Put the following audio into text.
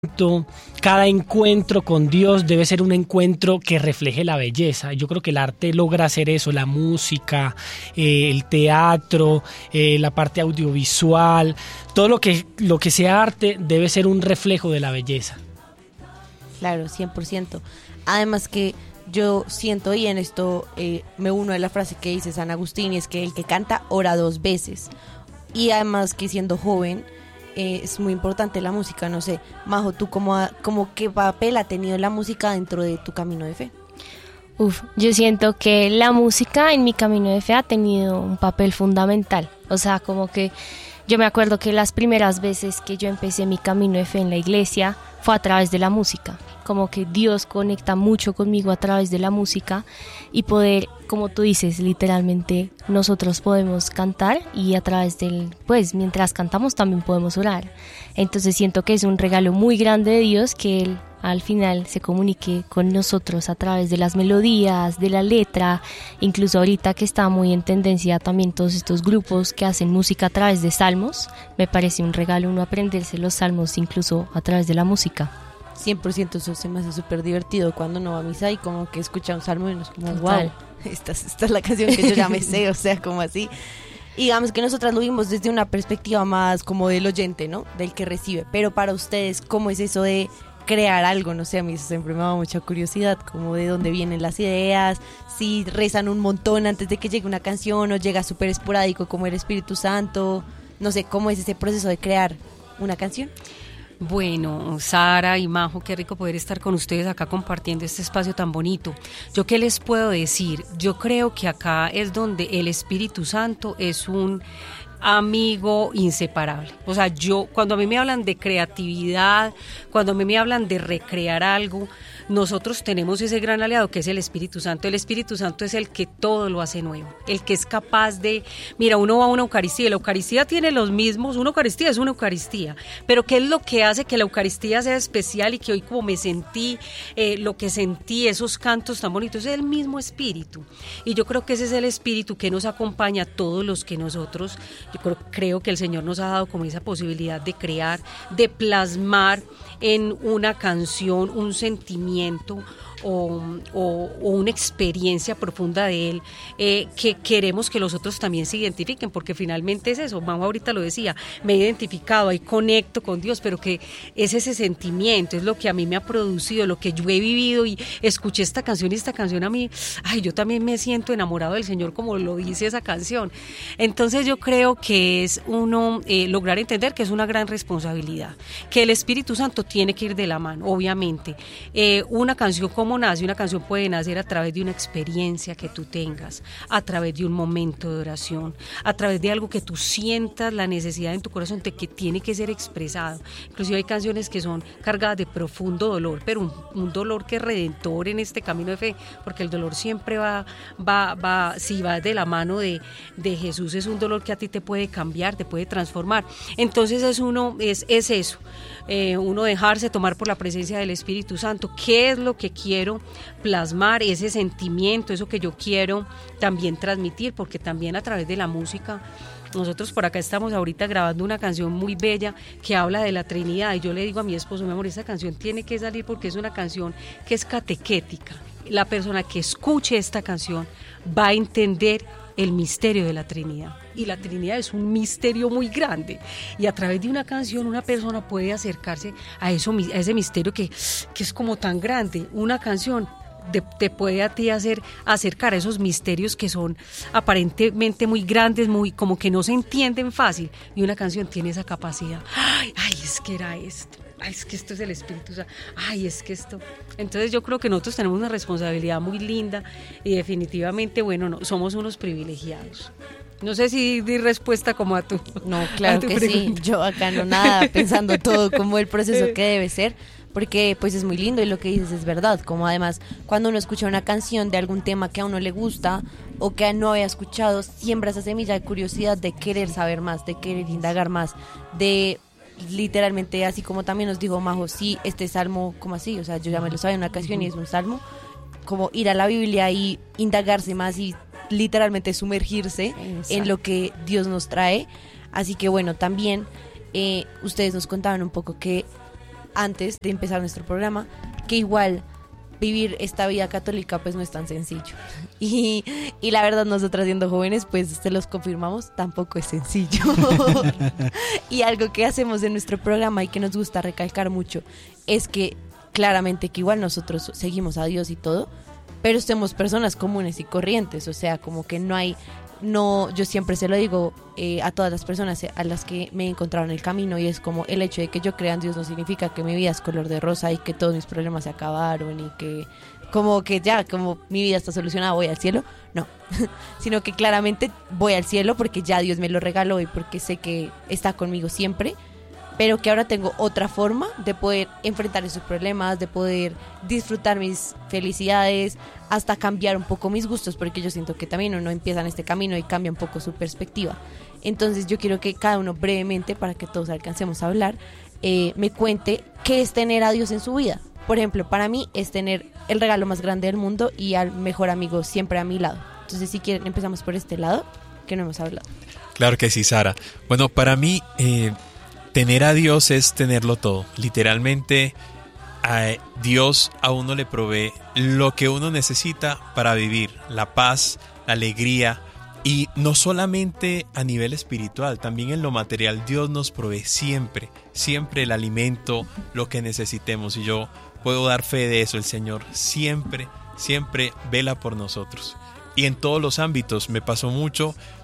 Cada encuentro con Dios debe ser un encuentro que refleje la belleza. Yo creo que el arte logra hacer eso, la música, el teatro, la parte audiovisual, todo lo que sea arte debe ser un reflejo de la belleza. Claro, 100%. Además que yo siento, y en esto me uno a la frase que dice San Agustín, y es que el que canta ora dos veces. Y además que siendo joven, es muy importante la música. No sé, Majo, ¿tú cómo qué papel ha tenido la música dentro de tu camino de fe? Yo siento que la música en mi camino de fe ha tenido un papel fundamental. O sea, como que yo me acuerdo que las primeras veces que yo empecé mi camino de fe en la iglesia fue a través de la música. Como que Dios conecta mucho conmigo a través de la música y poder, como tú dices, literalmente nosotros podemos cantar y a través pues mientras cantamos también podemos orar. Entonces siento que es un regalo muy grande de Dios que Él al final se comunique con nosotros a través de las melodías, de la letra, incluso ahorita que está muy en tendencia también todos estos grupos que hacen música a través de salmos. Me parece un regalo uno aprenderse los salmos incluso a través de la música. 100%, eso se me hace súper divertido cuando uno va a misa y como que escucha un salmo y uno es como, Total. wow, esta es la canción que yo ya me sé, o sea, como así. Y digamos que nosotras lo vimos desde una perspectiva más como del oyente, ¿no? Del que recibe. Pero para ustedes, ¿cómo es eso de crear algo? No sé, a mí eso siempre me da mucha curiosidad, como de dónde vienen las ideas, si rezan un montón antes de que llegue una canción o llega súper esporádico como el Espíritu Santo. No sé, ¿cómo es ese proceso de crear una canción? Bueno, Sara y Majo, qué rico poder estar con ustedes acá compartiendo este espacio tan bonito. ¿Yo qué les puedo decir? Yo creo que acá es donde el Espíritu Santo es un amigo inseparable. O sea, cuando a mí me hablan de creatividad, cuando a mí me hablan de recrear algo, nosotros tenemos ese gran aliado que es el Espíritu Santo. El Espíritu Santo es el que todo lo hace nuevo, el que es capaz de, mira, uno va a una Eucaristía, la Eucaristía tiene los mismos, una Eucaristía es una Eucaristía, pero ¿qué es lo que hace que la Eucaristía sea especial y que hoy como me sentí, lo que sentí, esos cantos tan bonitos, es el mismo Espíritu? Y yo creo que ese es el Espíritu que nos acompaña a todos los que nosotros, creo que el Señor nos ha dado como esa posibilidad de crear, de plasmar en una canción un sentimiento o una experiencia profunda de Él, que queremos que los otros también se identifiquen, porque finalmente es eso. Mamá ahorita lo decía, me he identificado, ahí conecto con Dios, pero que es ese sentimiento, es lo que a mí me ha producido, lo que yo he vivido, y escuché esta canción y esta canción a mí, yo también me siento enamorado del Señor como lo dice esa canción. Entonces yo creo que es uno lograr entender que es una gran responsabilidad, que el Espíritu Santo tiene que ir de la mano, obviamente. Una canción como nace, una canción puede nacer a través de una experiencia que tú tengas, a través de un momento de oración, a través de algo que tú sientas la necesidad en tu corazón de que tiene que ser expresado. Inclusive hay canciones que son cargadas de profundo dolor, pero un dolor que es redentor en este camino de fe, porque el dolor siempre si va de la mano de Jesús, es un dolor que a ti te puede cambiar, te puede transformar. Entonces es eso, uno dejarse tomar por la presencia del Espíritu Santo. ¿Qué es lo que quiero plasmar? Ese sentimiento, eso que yo quiero también transmitir, porque también a través de la música, nosotros por acá estamos ahorita grabando una canción muy bella que habla de la Trinidad, y yo le digo a mi esposo, mi amor, esa canción tiene que salir porque es una canción que es catequética. La persona que escuche esta canción va a entender el misterio de la Trinidad, y la Trinidad es un misterio muy grande, y a través de una canción una persona puede acercarse a ese misterio que es como tan grande. Una canción te puede a ti acercar a esos misterios que son aparentemente muy grandes, muy como que no se entienden fácil, y una canción tiene esa capacidad. Es que era esto. Es que esto es el Espíritu Santo, es que esto. Entonces yo creo que nosotros tenemos una responsabilidad muy linda, y definitivamente, somos unos privilegiados. No sé si di respuesta como a tu. No, claro que pregunta. Sí, yo acá no nada, pensando todo como el proceso que debe ser, porque pues es muy lindo, y lo que dices es verdad, como además cuando uno escucha una canción de algún tema que a uno le gusta o que no había escuchado, siembra esa semilla de curiosidad, de querer saber más, de querer indagar más, de literalmente, así como también nos dijo Majo, sí, este salmo, como así, o sea, yo ya me lo sabía en una canción y es un salmo, como ir a la Biblia y indagarse más y literalmente sumergirse. Exacto. En lo que Dios nos trae. Así que bueno, también ustedes nos contaban un poco que antes de empezar nuestro programa, que igual vivir esta vida católica pues no es tan sencillo. Y la verdad, nosotras siendo jóvenes, pues se los confirmamos, tampoco es sencillo. Y algo que hacemos en nuestro programa y que nos gusta recalcar mucho es que claramente que igual nosotros seguimos a Dios y todo, pero somos personas comunes y corrientes, o sea, como que yo siempre se lo digo a todas las personas a las que me he encontrado en el camino, y es como el hecho de que yo crea en Dios no significa que mi vida es color de rosa y que todos mis problemas se acabaron y que como que ya, como mi vida está solucionada, voy al cielo. No, sino que claramente voy al cielo porque ya Dios me lo regaló y porque sé que está conmigo siempre, pero que ahora tengo otra forma de poder enfrentar esos problemas, de poder disfrutar mis felicidades, hasta cambiar un poco mis gustos, porque yo siento que también uno empieza en este camino y cambia un poco su perspectiva. Entonces yo quiero que cada uno brevemente, para que todos alcancemos a hablar, me cuente qué es tener a Dios en su vida. Por ejemplo, para mí es tener el regalo más grande del mundo y al mejor amigo siempre a mi lado. Entonces, si quieren, empezamos por este lado, que no hemos hablado. Claro que sí, Sara. Bueno, para mí, tener a Dios es tenerlo todo. Literalmente, Dios a uno le provee lo que uno necesita para vivir. La paz, la alegría. Y no solamente a nivel espiritual, también en lo material. Dios nos provee siempre el alimento, lo que necesitemos. Y yo puedo dar fe de eso. El Señor siempre vela por nosotros. Y en todos los ámbitos me pasó mucho